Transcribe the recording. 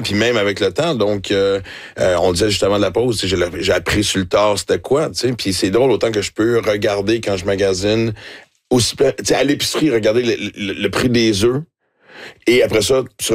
puis même avec le temps. Donc, on disait justement de la pause, j'ai appris sur le tard c'était quoi, tu sais. Puis c'est drôle autant que je peux regarder quand je magasine, aussi, à l'épicerie, regarder le prix des œufs. Et après ça,